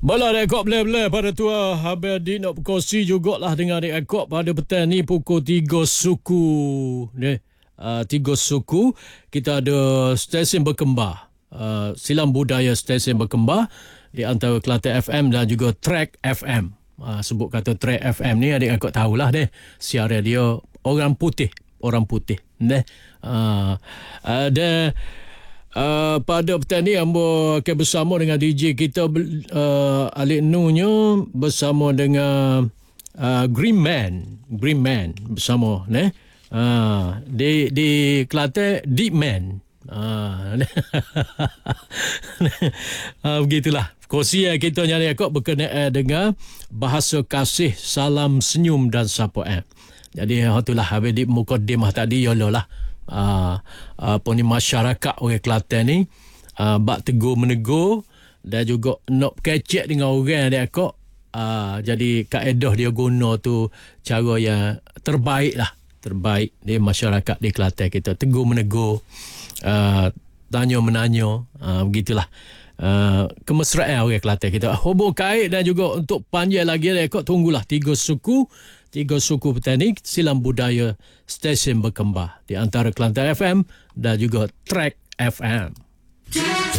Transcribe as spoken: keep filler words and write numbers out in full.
Bala rekod boleh-boleh pada tua. Habis di nak berkongsi jugalah dengan rekod pada petang ni pukul tiga suku. Ni, uh, tiga suku. Kita ada stesen berkembar. Uh, silam budaya stesen berkembar di antara Kelantan F M dan juga Track F M. Uh, sebut kata Track F M ni adik akak tahulah deh. Siaran dia orang putih. Orang putih. Deh. Uh, ada... Uh, pada petang ni Ambo akan bersama dengan D J kita uh, Alik Nunya bersama dengan uh, Green Man Green Man bersama ne? Uh, di di Kelantan Deep Man uh, uh, begitulah kursi yang kita nyari akak berkenaan dengan bahasa kasih, salam, senyum dan sapa eh. Jadi itulah habis di mukadimah tadi yalah Uh, apa ni masyarakat orang Kelantan ni uh, bak tegur menegur dan juga nak kecek dengan orang dia kok uh, jadi kaedah dia guna tu cara yang terbaik lah terbaik di masyarakat di Kelantan kita, tegur menegur, uh, tanya menanya, uh, begitulah uh, kemesraan orang Kelantan kita. Hubung kait dan juga untuk panjang lagi dia kok tunggulah tiga suku Tiga suku petani silam budaya stesen berkembar di antara Kelantan F M dan juga Track F M.